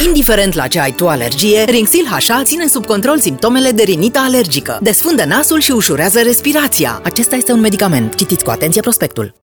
Indiferent la ce ai tu alergie, Rinxil HA ține sub control simptomele de rinită alergică. Desfundă nasul și ușurează respirația. Acesta este un medicament. Citiți cu atenție prospectul.